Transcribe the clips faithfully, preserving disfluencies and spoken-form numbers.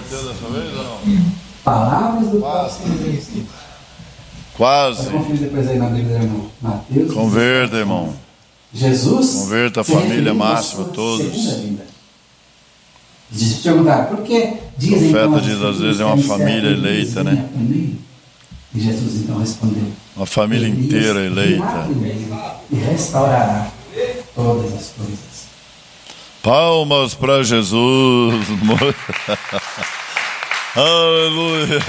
Converteu dessa vez ou não? Palavras do Quase. próximo. Quase. Pode conferir depois aí na Bíblia, irmão. Mateus. Converta, irmão. Jesus. Converta a se família referiu à máxima, sua todos. segunda vinda. Deixa eu te perguntar, por que dizem O profeta então, as diz, às escrituras vezes, é uma que família Elias eleita, vinha né? primeiro? E Jesus então respondeu: Uma família Elias inteira virá eleita. primeiro e restaurará todas as coisas. Palmas para Jesus. Aleluia.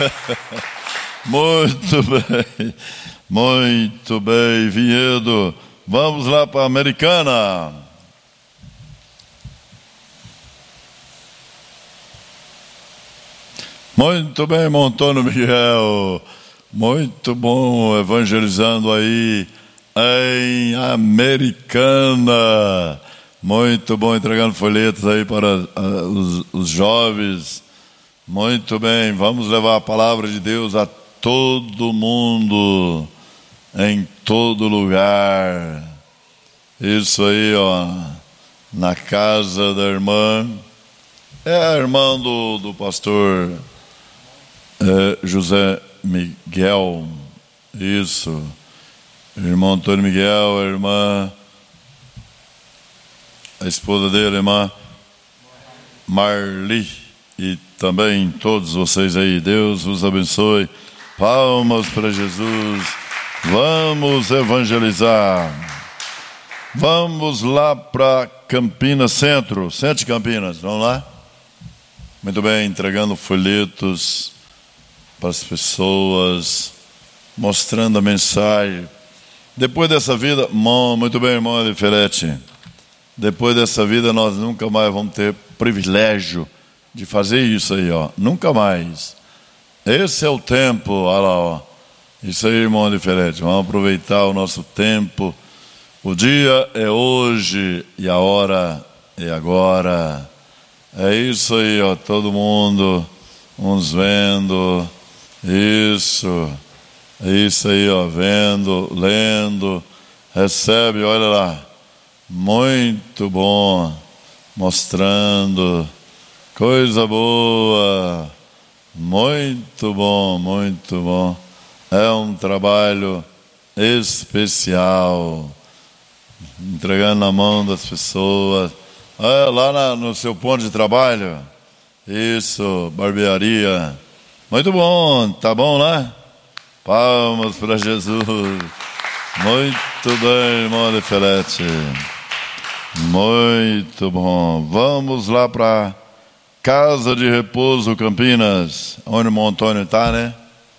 Muito bem. Muito bem, Vinhedo. Vamos lá para a Americana. Muito bem, irmão Antônio Miguel. Muito bom evangelizando aí em Americana. Muito bom entregando folhetos aí para uh, os, os jovens. Muito bem, vamos levar a palavra de Deus a todo mundo, em todo lugar. Isso aí, ó, na casa da irmã. É a irmã do, do pastor é, José Miguel. Isso. Irmão Antônio Miguel, a irmã, a esposa dele, a irmã Marli, e também todos vocês aí. Deus os abençoe. Palmas para Jesus. Vamos evangelizar. Vamos lá para Campinas Centro. Sete Campinas, vamos lá? Muito bem, entregando folhetos para as pessoas, mostrando a mensagem. Depois dessa vida, muito bem, irmão Eliferete, depois dessa vida nós nunca mais vamos ter privilégio de fazer isso aí, ó. Nunca mais. Esse é o tempo, olha lá, ó. Isso aí, irmão Eliferete, vamos aproveitar o nosso tempo. O dia é hoje e a hora é agora. É isso aí, ó, todo mundo, uns vendo, isso, é isso aí, ó, vendo, lendo, recebe, olha lá, muito bom, mostrando, coisa boa, muito bom, muito bom, é um trabalho especial, entregando na mão das pessoas. Ah, lá na, no seu ponto de trabalho. Isso, barbearia. Muito bom, tá bom lá? Palmas para Jesus. Muito bem, irmão Eliferete. Muito bom. Vamos lá para Casa de Repouso, Campinas. Onde o irmão Antônio está, né?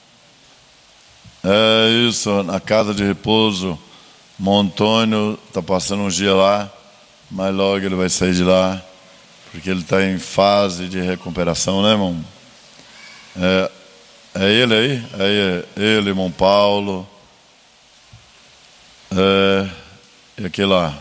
É isso, na Casa de Repouso. O irmão Antônio está passando um dia lá. Mas logo ele vai sair de lá, porque ele está em fase de recuperação, né, irmão? É, é ele aí? É ele, irmão Paulo. É, e aquele lá.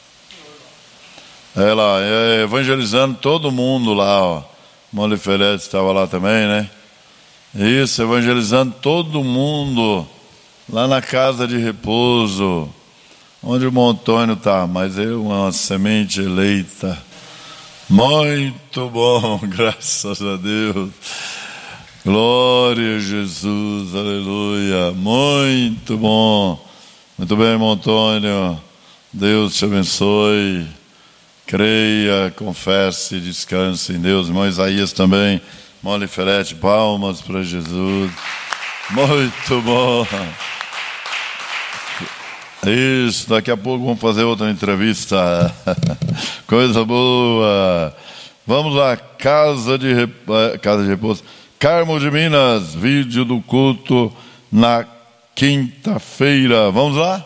É lá, é, evangelizando todo mundo lá, ó. O irmão Eliferete estava lá também, né? Isso, evangelizando todo mundo lá na Casa de Repouso. Onde o irmão Antônio está, mas é uma semente eleita. Muito bom, graças a Deus. Glória a Jesus, aleluia. Muito bom. Muito bem, irmão Antônio. Deus te abençoe. Creia, confesse, descanse em Deus. Irmão Isaías também. Irmão Eliferete, palmas para Jesus. Muito bom. Isso, daqui a pouco vamos fazer outra entrevista. Coisa boa. Vamos lá, Casa de, Rep... Casa de Repouso. Carmo de Minas, vídeo do culto na quinta-feira. Vamos lá?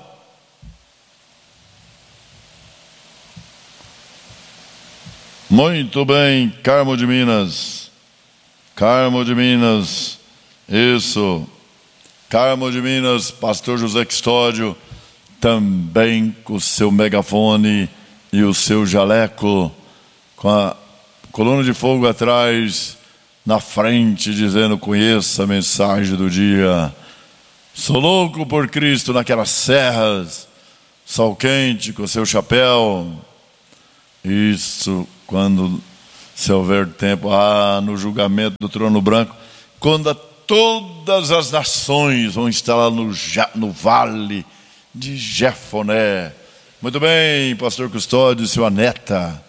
Muito bem, Carmo de Minas. Carmo de Minas. Isso. Carmo de Minas, pastor José Custódio. Também com o seu megafone e o seu jaleco, com a coluna de fogo atrás, na frente, dizendo: conheça a mensagem do dia. Sou louco por Cristo naquelas serras, sol quente com seu chapéu. Isso, quando se houver tempo, ah, no julgamento do trono branco, quando todas as nações vão estar lá no, no vale de Jefoné. Muito bem, pastor Custódio e sua neta.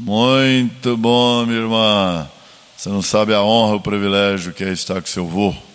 Muito bom, minha irmã. Você não sabe a honra, o privilégio que é estar com seu avô.